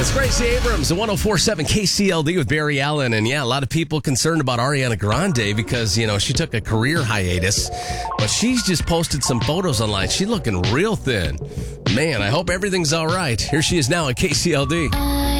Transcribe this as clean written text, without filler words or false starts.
It's Gracie Abrams at 104.7 KCLD with Barry Allen. And yeah, a lot of people concerned about Ariana Grande because, she took a career hiatus. But she's just posted some photos online. She's looking real thin. Man, I hope everything's all right. Here she is now at KCLD.